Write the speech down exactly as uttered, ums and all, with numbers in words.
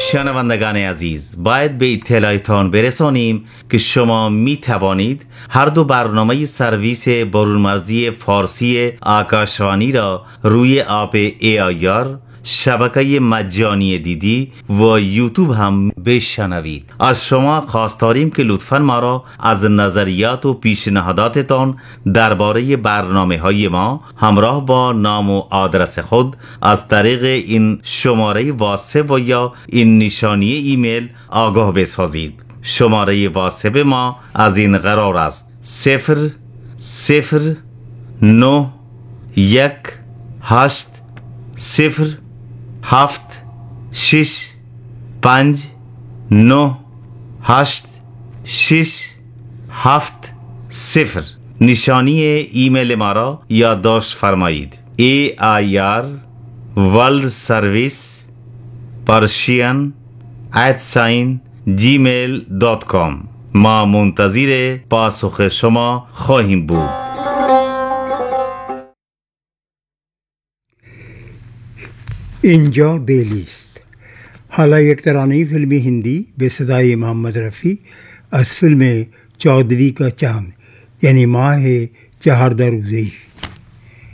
شنوندگان عزیز، باید به اطلاعتان برسانیم که شما می توانید هر دو برنامه سرویس برونمرزی فارسی آکاشوانی را روی اپ ای آی آر، شبکه مجانی دیدی و یوتیوب هم بشنوید. از شما خواست داریم که لطفاً ما را از نظریات و پیشنهاداتتان درباره برنامه های ما همراه با نام و آدرس خود از طریق این شماره واتساپ و یا این نشانی ایمیل آگاه بسازید. شماره واتساپ ما از این قرار است: صفر صفر نه یک هشت صفر هفت شش پنج نه هشت شش هفت صفر. نشانی ایمیل ما را یادداشت فرمایید: ای آی آر ورلد سرویس پرشین ات ساین جیمیل دات کام. ما منتظر پاسخ شما خواهیم بود. اینجا دلی است. حالا یک ترانه فیلمی هندی به صدای محمد رفیع از فیلم چودوی کا چاند، یعنی ماه چهارده روزه‌ای.